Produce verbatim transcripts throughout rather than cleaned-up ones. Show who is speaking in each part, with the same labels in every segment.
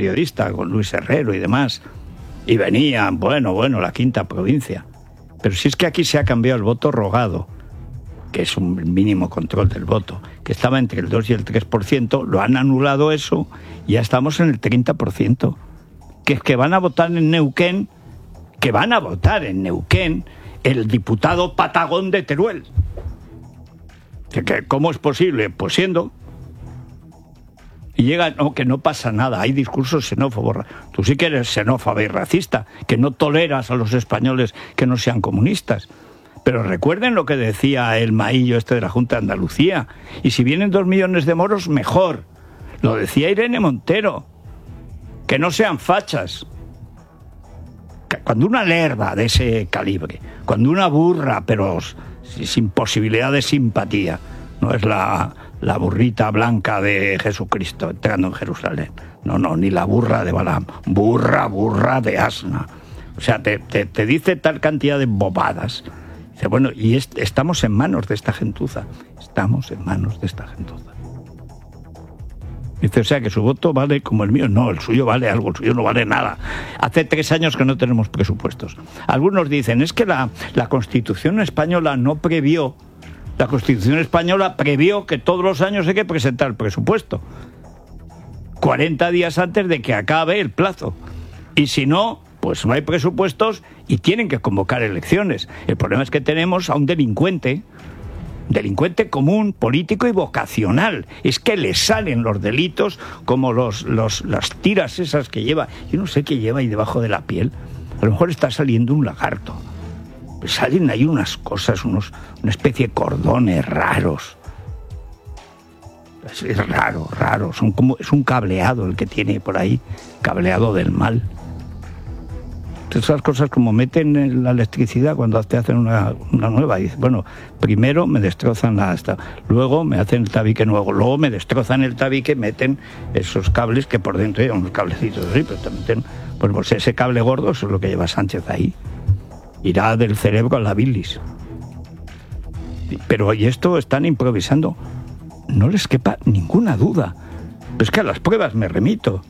Speaker 1: periodista con Luis Herrero y demás, y venían, bueno, bueno, la quinta provincia. Pero si es que aquí se ha cambiado el voto rogado, que es un mínimo control del voto, que estaba entre el dos y el tres por ciento, lo han anulado eso, y ya estamos en el treinta por ciento. Que es que van a votar en Neuquén, que van a votar en Neuquén el diputado Patagón de Teruel. ¿Cómo es posible? Pues siendo. Y llega, no, que no pasa nada, hay discursos xenófobos. Tú sí que eres xenófobo y racista, que no toleras a los españoles que no sean comunistas. Pero recuerden lo que decía el maillo este de la Junta de Andalucía. Y si vienen dos millones de moros, mejor. Lo decía Irene Montero. Que no sean fachas. Cuando una lerda de ese calibre, cuando una burra, pero sin posibilidad de simpatía, no es la, la burrita blanca de Jesucristo entrando en Jerusalén, no, no, ni la burra de Balaam, burra, burra de asna. O sea, te, te, te dice tal cantidad de bobadas. Dice, bueno, y est- estamos en manos de esta gentuza, estamos en manos de esta gentuza. Dice, o sea, que su voto vale como el mío. No, el suyo vale algo, el suyo no vale nada. Hace tres años que no tenemos presupuestos. Algunos dicen, es que la, la Constitución española no previó, la Constitución española previó que todos los años hay que presentar el presupuesto. cuarenta días antes de que acabe el plazo. Y si no, pues no hay presupuestos y tienen que convocar elecciones. El problema es que tenemos a un delincuente, delincuente común, político y vocacional. Es que le salen los delitos como los, los, las tiras esas que lleva. Yo no sé qué lleva ahí debajo de la piel. A lo mejor está saliendo un lagarto. Pues salen ahí unas cosas, unos, una especie de cordones raros. Es, es raro, raro. Son como, es un cableado el que tiene por ahí, cableado del mal. Esas cosas como meten la electricidad cuando te hacen una, una nueva. Y dices, bueno, primero me destrozan la esta, luego me hacen el tabique nuevo, luego me destrozan el tabique, meten esos cables que por dentro hay unos cablecitos así, pero te meten, pues, pues ese cable gordo, eso es lo que lleva Sánchez ahí. Irá del cerebro a la bilis. Pero y esto están improvisando. No les quepa ninguna duda. Pero es que a las pruebas me remito.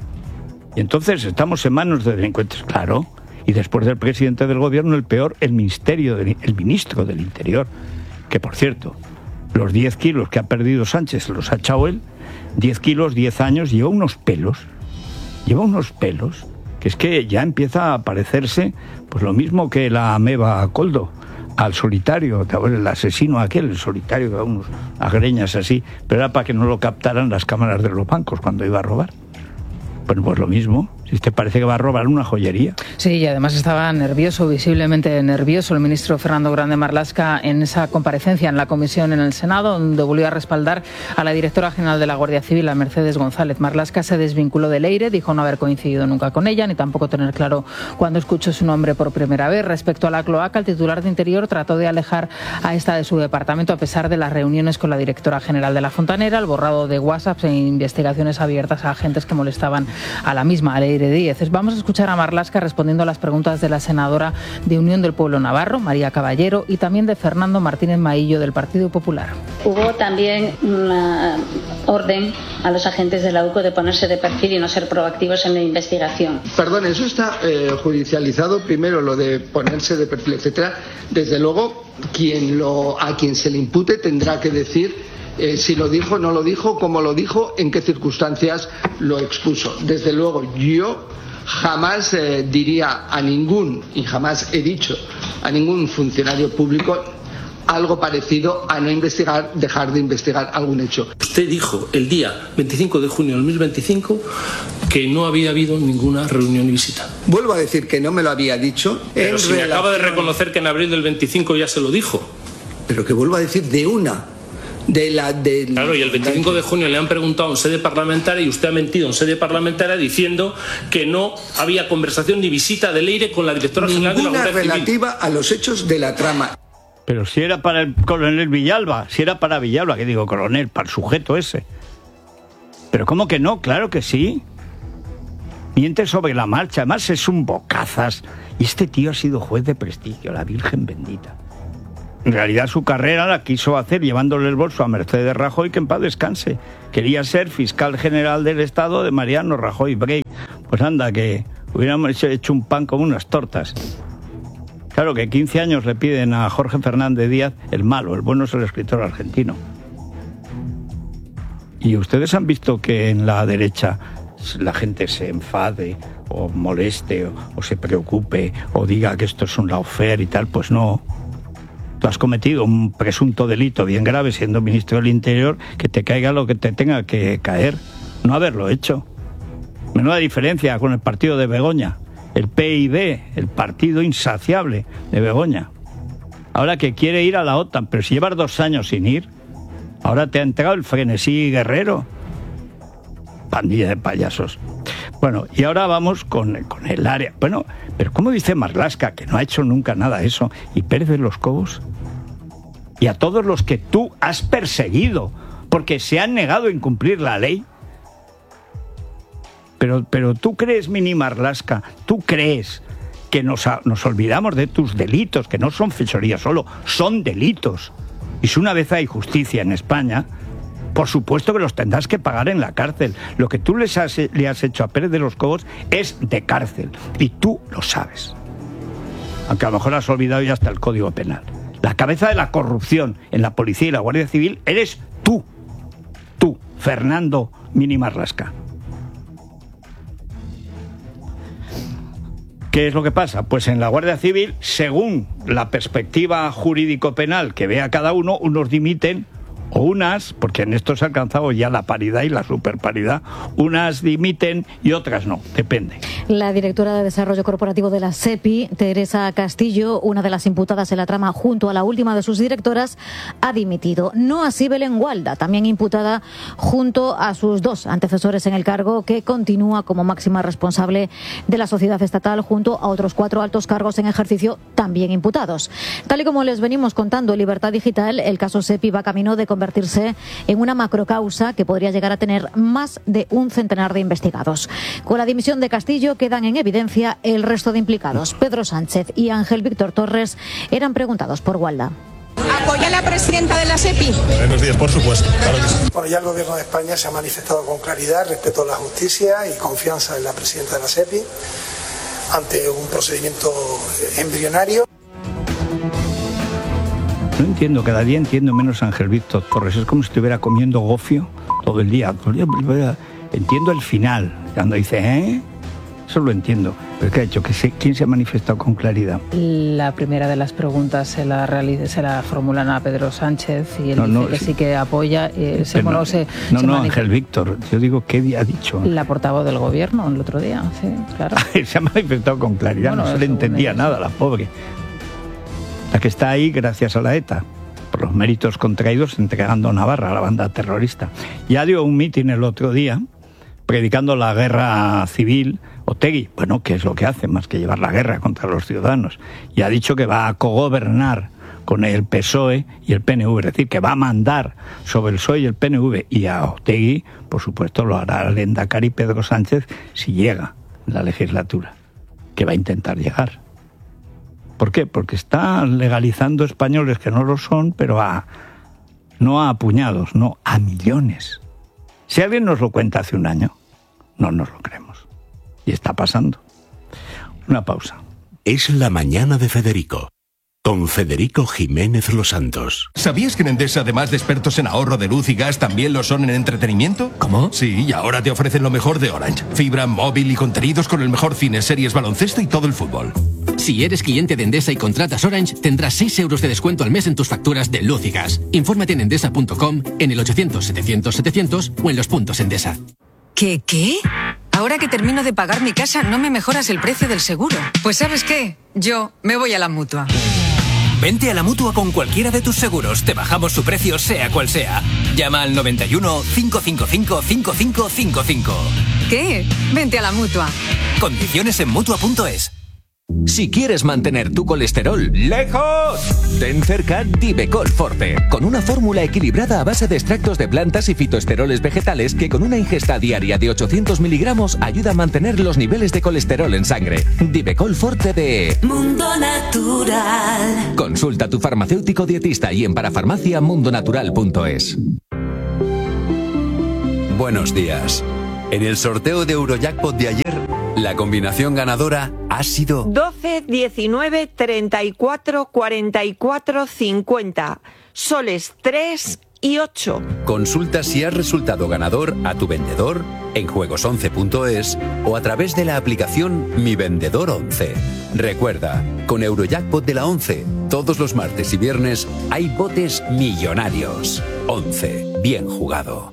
Speaker 1: Y entonces estamos en manos de delincuentes, claro. Y después del presidente del gobierno, el peor, el ministerio, de, el ministro del Interior. Que, por cierto, los diez kilos que ha perdido Sánchez los ha echado él. diez kilos, diez años, lleva unos pelos. Lleva unos pelos. Que es que ya empieza a parecerse, pues lo mismo que la ameba Coldo, al solitario, el asesino aquel, el solitario, que da unos agreñas así. Pero era para que no lo captaran las cámaras de los bancos cuando iba a robar. Bueno, pues lo mismo. Si te parece que va a robar una joyería.
Speaker 2: Sí, y además estaba nervioso, visiblemente nervioso, el ministro Fernando Grande Marlaska en esa comparecencia en la comisión en el Senado, donde volvió a respaldar a la directora general de la Guardia Civil, a Mercedes González. Marlaska se desvinculó del Eire, dijo no haber coincidido nunca con ella, ni tampoco tener claro cuándo escuchó su nombre por primera vez. Respecto a la cloaca, el titular de Interior trató de alejar a esta de su departamento a pesar de las reuniones con la directora general de la Fontanera, el borrado de WhatsApp e investigaciones abiertas a agentes que molestaban a la misma, al Eire diez. Vamos a escuchar a Marlaska respondiendo a las preguntas de la senadora de Unión del Pueblo Navarro, María Caballero, y también de Fernando Martínez Maillo, del Partido Popular.
Speaker 3: Hubo también una orden a los agentes de la U C O de ponerse de perfil y no ser proactivos en la investigación.
Speaker 4: Perdón, eso está eh, judicializado, primero lo de ponerse de perfil, etcétera. Desde luego, quien lo, a quien se le impute tendrá que decir Eh, si lo dijo, no lo dijo, cómo lo dijo, en qué circunstancias lo expuso. Desde luego, yo jamás eh, diría a ningún, y jamás he dicho a ningún funcionario público algo parecido a no investigar, dejar de investigar algún hecho.
Speaker 5: Usted dijo el día veinticinco de junio del dos mil veinticinco que no había habido ninguna reunión y visita.
Speaker 4: Vuelvo a decir que no me lo había dicho.
Speaker 5: Pero si relación... me acaba de reconocer que en abril del veinticinco ya se lo dijo.
Speaker 4: Pero que vuelvo a decir de una. De la, de
Speaker 5: claro, y el veinticinco de junio le han preguntado en sede parlamentaria y usted ha mentido en sede parlamentaria diciendo que no había conversación ni visita del Eire con la directora general de la Guardia Civil.
Speaker 4: Ninguna relativa a los hechos de la trama.
Speaker 1: Pero si era para el coronel Villalba, si era para Villalba, que digo coronel, para el sujeto ese. Pero ¿cómo que no? Claro que sí. Miente sobre la marcha, además es un bocazas. Y este tío ha sido juez de prestigio, la Virgen bendita. En realidad su carrera la quiso hacer llevándole el bolso a Mercedes Rajoy, que en paz descanse. Quería ser fiscal general del Estado de Mariano Rajoy Brey. Pues anda, que hubiéramos hecho un pan como unas tortas. Claro que quince años le piden a Jorge Fernández Díaz, el malo, el bueno es el escritor argentino. Y ustedes han visto que en la derecha la gente se enfade o moleste o, o se preocupe o diga que esto es un lawfare y tal. Pues no. Tú has cometido un presunto delito bien grave siendo ministro del Interior, que te caiga lo que te tenga que caer. No haberlo hecho. Menuda diferencia con el partido de Begoña. El P I B, el partido insaciable de Begoña. Ahora que quiere ir a la OTAN, pero si llevas dos años sin ir, ahora te ha entregado el frenesí guerrero. Pandilla de payasos. Bueno, y ahora vamos con, con el área. Bueno, pero ¿cómo dice Marlaska, que no ha hecho nunca nada eso, y Pérez de los Cobos? Y a todos los que tú has perseguido, porque se han negado a incumplir la ley. Pero, pero tú crees, Mini Marlaska, tú crees que nos, nos olvidamos de tus delitos, que no son fechorías solo, son delitos. Y si una vez hay justicia en España, por supuesto que los tendrás que pagar en la cárcel. Lo que tú les has, le has hecho a Pérez de los Cobos es de cárcel. Y tú lo sabes. Aunque a lo mejor has olvidado ya hasta el Código Penal. La cabeza de la corrupción en la policía y la Guardia Civil eres tú. Tú, Fernando Mini Marlaska. ¿Qué es lo que pasa? Pues en la Guardia Civil, según la perspectiva jurídico-penal que vea cada uno, unos dimiten, o unas, porque en esto se ha alcanzado ya la paridad y la superparidad, unas dimiten y otras no, depende.
Speaker 6: La directora de Desarrollo Corporativo de la SEPI, Teresa Castillo, una de las imputadas en la trama junto a la última de sus directoras, ha dimitido. No así Belén Gualda, también imputada junto a sus dos antecesores en el cargo, que continúa como máxima responsable de la sociedad estatal junto a otros cuatro altos cargos en ejercicio también imputados. Tal y como les venimos contando en Libertad Digital, el caso SEPI va camino de convertirse en una macrocausa que podría llegar a tener más de un centenar de investigados. Con la dimisión de Castillo quedan en evidencia el resto de implicados. Pedro Sánchez y Ángel Víctor Torres eran preguntados por Gualda.
Speaker 7: ¿Apoya a la presidenta de la SEPI?
Speaker 8: Buenos días, por supuesto. Claro que sí.
Speaker 9: Bueno, ya el Gobierno de España se ha manifestado con claridad respecto a la justicia y confianza en la presidenta de la SEPI ante un procedimiento embrionario.
Speaker 1: No entiendo, cada día entiendo menos a Ángel Víctor Torres. Es como si estuviera comiendo gofio todo el día. Entiendo el final, cuando dice, ¿eh? Eso lo entiendo. Pero ¿qué ha hecho? ¿Quién se ha manifestado con claridad?
Speaker 2: La primera de las preguntas se la, realiza, se la formulan a Pedro Sánchez y él
Speaker 1: no,
Speaker 2: dice
Speaker 1: no,
Speaker 2: que
Speaker 1: sí,
Speaker 2: sí que apoya. Eh, se, bueno,
Speaker 1: no,
Speaker 2: se,
Speaker 1: no,
Speaker 2: se
Speaker 1: no
Speaker 2: manif-
Speaker 1: Ángel Víctor. Yo digo, ¿qué día ha dicho?
Speaker 2: La portavoz del Gobierno el otro día, sí, claro.
Speaker 1: Se ha manifestado con claridad, bueno, no se le entendía ellos. Nada, la pobre. La que está ahí gracias a la ETA, por los méritos contraídos entregando a Navarra, a la banda terrorista. Ya dio un mitin el otro día, predicando la guerra civil, Otegi, bueno, ¿qué es lo que hace? Más que llevar la guerra contra los ciudadanos. Y ha dicho que va a cogobernar con el P S O E y el P N V, es decir, que va a mandar sobre el P S O E y el P N V. Y a Otegi, por supuesto, lo hará el Endacari Pedro Sánchez si llega en la legislatura, que va a intentar llegar. ¿Por qué? Porque está legalizando españoles que no lo son, pero a, no a puñados, no, a millones. Si alguien nos lo cuenta hace un año, no nos lo creemos. Y está pasando. Una pausa.
Speaker 10: Es la mañana de Federico, con Federico Jiménez Los Santos.
Speaker 11: ¿Sabías que en Endesa, además de expertos en ahorro de luz y gas, también lo son en entretenimiento?
Speaker 12: ¿Cómo?
Speaker 11: Sí, y ahora te ofrecen lo mejor de Orange. Fibra, móvil y contenidos con el mejor cine, series, baloncesto y todo el fútbol.
Speaker 12: Si eres cliente de Endesa y contratas Orange, tendrás seis euros de descuento al mes en tus facturas de luz y gas. Infórmate en endesa punto com, en el ochocientos setecientos setecientos o en los puntos Endesa.
Speaker 13: ¿Qué, qué? Ahora que termino de pagar mi casa, ¿no me mejoras el precio del seguro? Pues ¿sabes qué? Yo me voy a la Mutua.
Speaker 14: Vente a la Mutua con cualquiera de tus seguros. Te bajamos su precio sea cual sea. Llama al noventa y uno, cinco cinco cinco, cinco cinco cinco cinco.
Speaker 13: ¿Qué? Vente a la Mutua.
Speaker 14: Condiciones en Mutua punto es.
Speaker 15: Si quieres mantener tu colesterol lejos, ten cerca Divecol Forte, con una fórmula equilibrada a base de extractos de plantas y fitoesteroles vegetales que con una ingesta diaria de ochocientos miligramos ayuda a mantener los niveles de colesterol en sangre. Divecol Forte de
Speaker 16: Mundo Natural.
Speaker 15: Consulta a tu farmacéutico dietista y en parafarmacia mundo natural punto es.
Speaker 17: Buenos días. En el sorteo de Eurojackpot de ayer, la combinación ganadora ha sido
Speaker 18: doce, diecinueve, treinta y cuatro, cuarenta y cuatro, cincuenta. Soles tres y ocho.
Speaker 17: Consulta si has resultado ganador a tu vendedor en juegos once punto es o a través de la aplicación Mi Vendedor once. Recuerda, con Eurojackpot de la once, todos los martes y viernes hay botes millonarios. once. Bien jugado.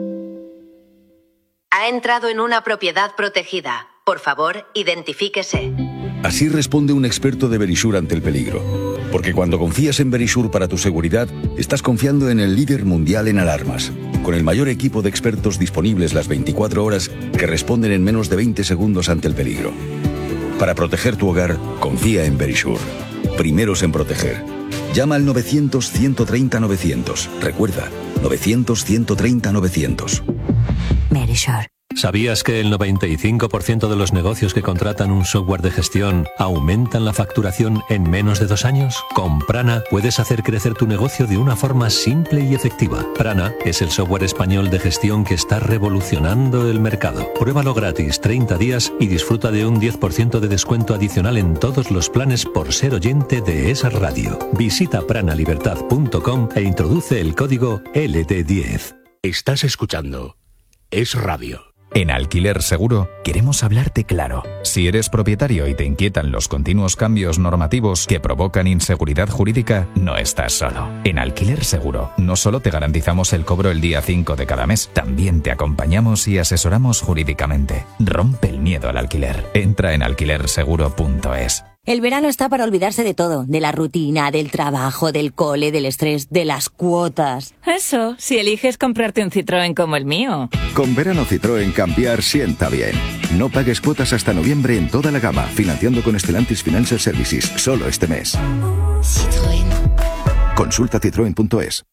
Speaker 19: Ha entrado en una propiedad protegida. Por favor, identifíquese.
Speaker 20: Así responde un experto de Verisure ante el peligro. Porque cuando confías en Verisure para tu seguridad, estás confiando en el líder mundial en alarmas, con el mayor equipo de expertos disponibles las veinticuatro horas que responden en menos de veinte segundos ante el peligro. Para proteger tu hogar, confía en Verisure. Primeros en proteger. Llama al novecientos, ciento treinta, novecientos. Recuerda, novecientos, ciento treinta, novecientos.
Speaker 21: Verisure.
Speaker 22: ¿Sabías que el noventa y cinco por ciento de los negocios que contratan un software de gestión aumentan la facturación en menos de dos años? Con Prana puedes hacer crecer tu negocio de una forma simple y efectiva. Prana es el software español de gestión que está revolucionando el mercado. Pruébalo gratis treinta días y disfruta de un diez por ciento de descuento adicional en todos los planes por ser oyente de esa radio. Visita pranalibertad punto com e introduce el código L D diez.
Speaker 10: Estás escuchando Es Radio.
Speaker 23: En Alquiler Seguro queremos hablarte claro. Si eres propietario y te inquietan los continuos cambios normativos que provocan inseguridad jurídica, no estás solo. En Alquiler Seguro no solo te garantizamos el cobro el día cinco de cada mes, también te acompañamos y asesoramos jurídicamente. Rompe el miedo al alquiler. Entra en alquiler seguro punto es.
Speaker 21: El verano está para olvidarse de todo, de la rutina, del trabajo, del cole, del estrés, de las cuotas.
Speaker 24: Eso, si eliges comprarte un Citroën como el mío.
Speaker 25: Con verano Citroën cambiar sienta bien. No pagues cuotas hasta noviembre en toda la gama, financiando con Stellantis Financial Services, solo este mes. Citroën. Consulta citroen punto es.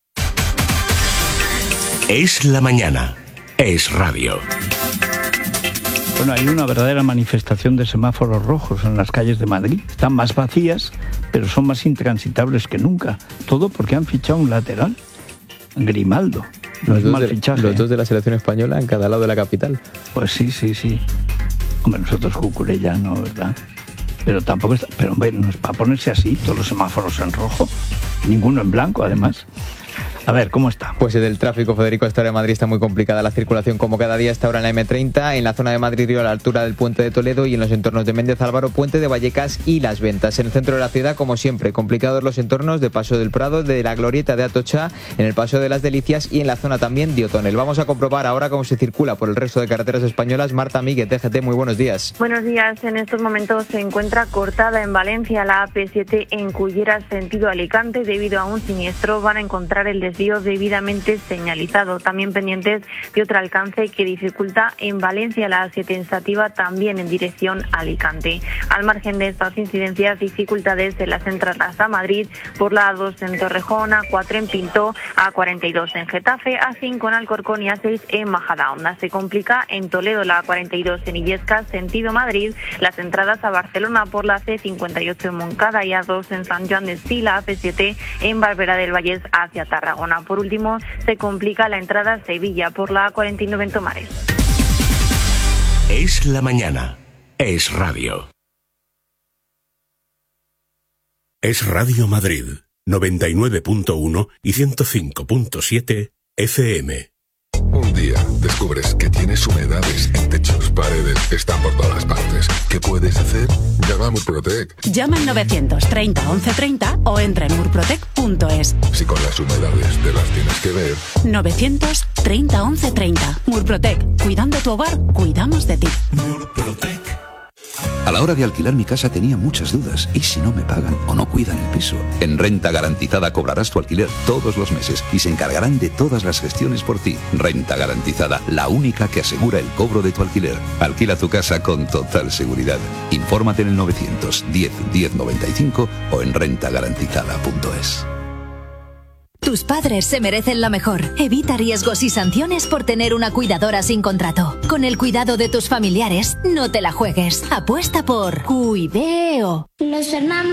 Speaker 10: Es la mañana. Es Radio.
Speaker 1: Bueno, hay una verdadera manifestación de semáforos rojos en las calles de Madrid. Están más vacías, pero son más intransitables que nunca. Todo porque han fichado un lateral, Grimaldo. No es mal fichaje.
Speaker 26: Los dos de la selección española en cada lado de la capital.
Speaker 1: Pues sí, sí, sí. Hombre, nosotros Cucurella, ¿verdad? Pero tampoco está... Pero hombre, no es para ponerse así, todos los semáforos en rojo. Ninguno en blanco, además. A ver, ¿cómo está?
Speaker 26: Pues en el tráfico, Federico, esta hora de Madrid está muy complicada la circulación como cada día. Esta hora en la eme treinta, en la zona de Madrid Río a la altura del Puente de Toledo y en los entornos de Méndez Álvaro, Puente de Vallecas y Las Ventas. En el centro de la ciudad, como siempre, complicados los entornos de Paso del Prado, de la Glorieta de Atocha, en el Paso de las Delicias y en la zona también de O'Tonel. Vamos a comprobar ahora cómo se circula por el resto de carreteras españolas. Marta Míguez, T G T, muy buenos días.
Speaker 27: Buenos días. En estos momentos se encuentra cortada en Valencia la A P siete en Cullera, sentido Alicante, debido a un siniestro. Van a encontrar el desvío debidamente señalizado. También pendientes de otro alcance que dificulta en Valencia la A siete en Sativa, también en dirección Alicante. Al margen de estas incidencias, dificultades en las entradas a Madrid por la A dos en Torrejón, A cuatro en Pinto, A cuarenta y dos en Getafe, A cinco en Alcorcón y A seis en Majadahonda. Se complica en Toledo la A cuarenta y dos en Illescas, sentido Madrid, las entradas a Barcelona por la C cincuenta y ocho en Moncada y A dos en San Joan de Espí, la A P siete en Barberá del Vallés hacia Tarragona. Por último, se complica la entrada a Sevilla por la A cuarenta y nueve en Tomares.
Speaker 10: Es la mañana. Es Radio. Es Radio Madrid, noventa y nueve punto uno y ciento cinco punto siete F M.
Speaker 28: Un día descubres que tienes humedades en techos, paredes, están por todas partes. ¿Qué puedes hacer? Llama a Murprotec.
Speaker 29: Llama al novecientos treinta once treinta o entra en murprotec punto es.
Speaker 28: Si con las humedades te las tienes que ver.
Speaker 29: novecientos treinta once treinta. Murprotec. Cuidando tu hogar, cuidamos de ti.
Speaker 25: Murprotec. A la hora de alquilar mi casa tenía muchas dudas. ¿Y si no me pagan o no cuidan el piso? En Renta Garantizada cobrarás tu alquiler todos los meses y se encargarán de todas las gestiones por ti. Renta Garantizada, la única que asegura el cobro de tu alquiler. Alquila tu casa con total seguridad. Infórmate en el novecientos diez diez noventa y cinco o en renta garantizada punto es.
Speaker 30: Tus padres se merecen lo mejor. Evita riesgos y sanciones por tener una cuidadora sin contrato. Con el cuidado de tus familiares, no te la juegues. Apuesta por Cuideo.
Speaker 31: Los hermanos